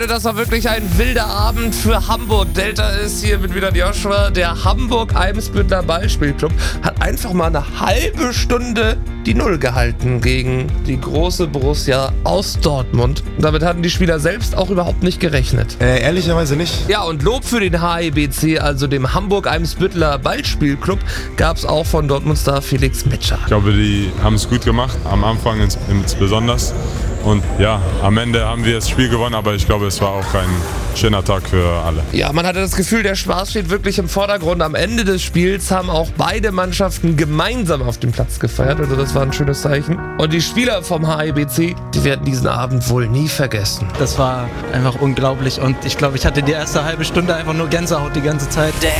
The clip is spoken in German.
Leute, das war wirklich ein wilder Abend für Hamburg. Delta ist hier mit wieder Joshua. Der Hamburg-Eimsbütteler Ballspielclub hat einfach mal eine halbe Stunde die Null gehalten gegen die große Borussia aus Dortmund. Und damit hatten die Spieler selbst auch überhaupt nicht gerechnet. Ehrlicherweise nicht. Ja, und Lob für den HEBC, also dem Hamburg-Eimsbütteler Ballspielclub, gab es auch von Dortmund-Star Felix Metscher. Ich glaube, die haben es gut gemacht, am Anfang insbesondere. Und ja, am Ende haben wir das Spiel gewonnen, aber ich glaube, es war auch ein schöner Tag für alle. Ja, man hatte das Gefühl, der Spaß steht wirklich im Vordergrund. Am Ende des Spiels haben auch beide Mannschaften gemeinsam auf dem Platz gefeiert. Also das war ein schönes Zeichen. Und die Spieler vom HEBC, die werden diesen Abend wohl nie vergessen. Das war einfach unglaublich und ich glaube, ich hatte die erste halbe Stunde einfach nur Gänsehaut die ganze Zeit. Delta